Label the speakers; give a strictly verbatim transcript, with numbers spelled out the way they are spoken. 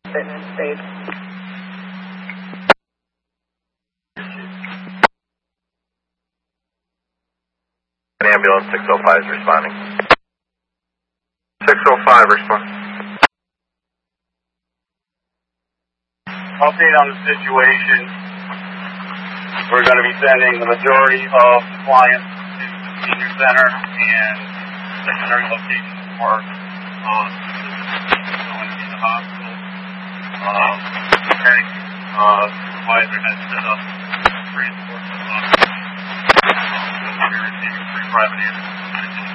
Speaker 1: Fitness stage.
Speaker 2: Ambulance six oh five is responding.
Speaker 3: six oh five respond.
Speaker 4: Update on the situation. We're going to be sending the majority of the clients to the senior center and secondary locations for uh, going to the hospital. Uh, okay. Uh, supervisor has set up transport to the hospital. We're receiving three private ambulance